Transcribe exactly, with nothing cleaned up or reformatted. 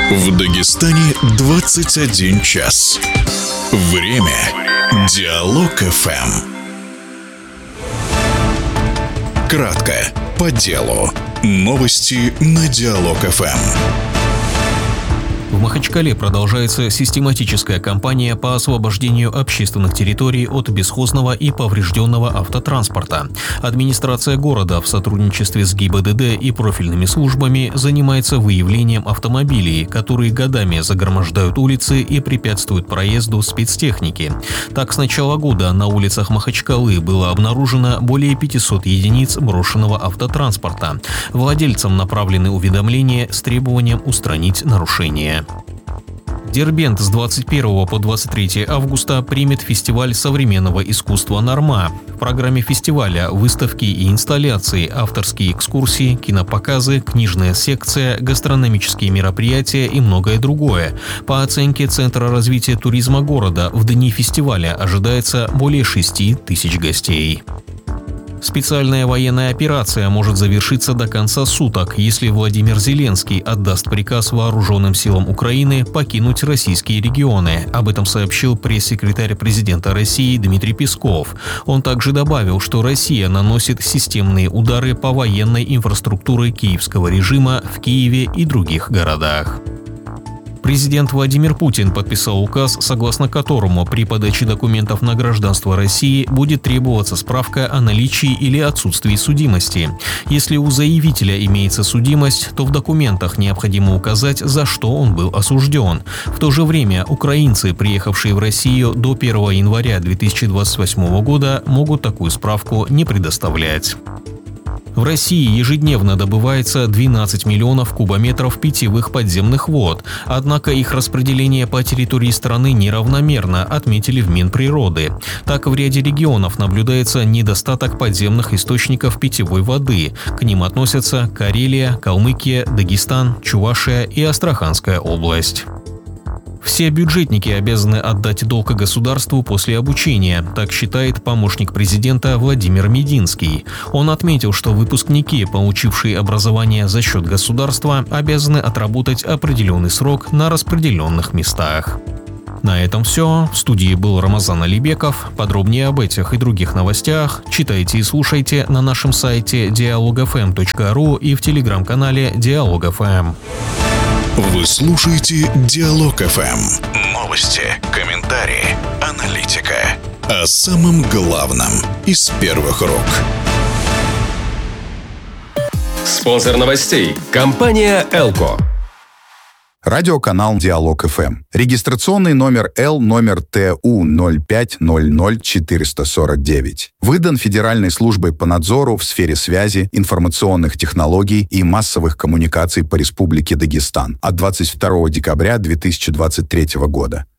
В Дагестане двадцать один час. Время Диалог эф эм. Кратко, по делу. Новости на Диалог эф эм. В Махачкале продолжается систематическая кампания по освобождению общественных территорий от бесхозного и поврежденного автотранспорта. Администрация города в сотрудничестве с ГИБДД и профильными службами занимается выявлением автомобилей, которые годами загромождают улицы и препятствуют проезду спецтехники. Так, с начала года на улицах Махачкалы было обнаружено более пятисот единиц брошенного автотранспорта. Владельцам направлены уведомления с требованием устранить нарушения. Дербент с двадцать первого по двадцать третье августа примет фестиваль современного искусства «Норма». В программе фестиваля выставки и инсталляции, авторские экскурсии, кинопоказы, книжная секция, гастрономические мероприятия и многое другое. По оценке Центра развития туризма города, в дни фестиваля ожидается более шести тысяч гостей. Специальная военная операция может завершиться до конца суток, если Владимир Зеленский отдаст приказ вооруженным силам Украины покинуть российские регионы. Об этом сообщил пресс-секретарь президента России Дмитрий Песков. Он также добавил, что Россия наносит системные удары по военной инфраструктуре киевского режима в Киеве и других городах. Президент Владимир Путин подписал указ, согласно которому при подаче документов на гражданство России будет требоваться справка о наличии или отсутствии судимости. Если у заявителя имеется судимость, то в документах необходимо указать, за что он был осужден. В то же время украинцы, приехавшие в Россию до первого января две тысячи двадцать восьмого года, могут такую справку не предоставлять. В России ежедневно добывается двенадцать миллионов кубометров питьевых подземных вод, однако их распределение по территории страны неравномерно, отметили в Минприроды. Так, в ряде регионов наблюдается недостаток подземных источников питьевой воды. К ним относятся Карелия, Калмыкия, Дагестан, Чувашия и Астраханская область. Все бюджетники обязаны отдать долг государству после обучения, так считает помощник президента Владимир Мединский. Он отметил, что выпускники, получившие образование за счет государства, обязаны отработать определенный срок на распределенных местах. На этом все. В студии был Рамазан Алибеков. Подробнее об этих и других новостях читайте и слушайте на нашем сайте диалог эф эм точка ру и в телеграм-канале Диалог эф эм. Вы слушаете Диалог эф эм. Новости, комментарии, аналитика. О самом главном из первых рук. Спонсор новостей – компания «Элко». Радиоканал Диалог эф эм. Регистрационный номер Л номер Т У ноль пять ноль ноль четыре сорок девять. Выдан Федеральной службой по надзору в сфере связи, информационных технологий и массовых коммуникаций по Республике Дагестан от двадцать второго декабря две тысячи двадцать третьего года.